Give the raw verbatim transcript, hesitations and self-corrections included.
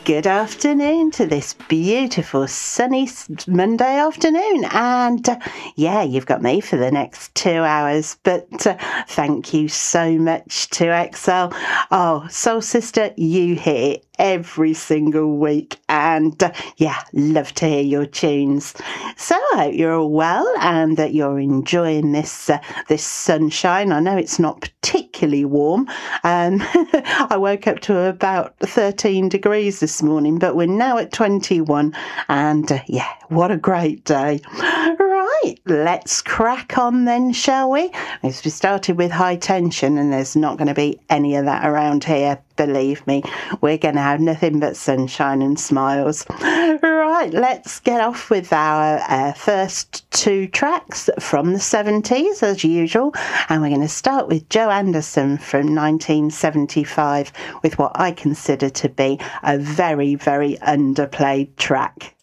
Good afternoon to this beautiful sunny Monday afternoon, and uh, yeah, you've got me for the next two hours, but uh, thank you so much to Excel. Oh, Soul Sister, you hear every single week, and uh, yeah, love to hear your tunes. So I hope you're all well and that you're enjoying this uh, this sunshine. I know it's not particularly warm. Um, I woke up to about thirteen degrees this morning, but we're now at twenty-one, and uh, yeah, what a great day. Right, let's crack on then, shall we? As we started with High Tension, and there's not going to be any of that around here. Believe me, we're going to have nothing but sunshine and smiles. Right, let's get off with our uh, first two tracks from the seventies, as usual. And we're going to start with Joe Anderson from nineteen seventy-five with what I consider to be a very, very underplayed track.